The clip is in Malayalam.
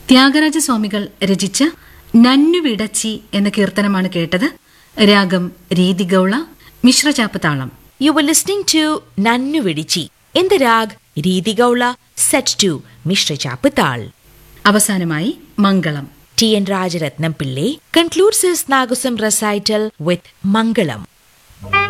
ത്യാഗരാജസ്വാമികൾ രചിച്ച നന്നുവിടച്ചി എന്ന കീർത്തനമാണ് കേട്ടത്. രാഗം രീതിഗൗള, മിശ്രചാപ്പ് താളം. You were listening to Nannu Vidichi in the rag Ridi Gaula set to Mishra Chapatal. അവസാനമായി മംഗളം. T.N. Rajaratnam Pillai concludes his Nagusam recital with Mangalam.